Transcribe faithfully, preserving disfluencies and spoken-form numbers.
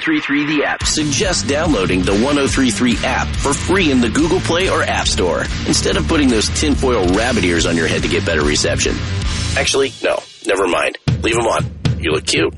three three the app. Suggest downloading the ten thirty-three app for free in the Google Play or App Store, instead of putting those tinfoil rabbit ears on your head to get better reception. Actually, no, never mind. Leave them on. You look cute.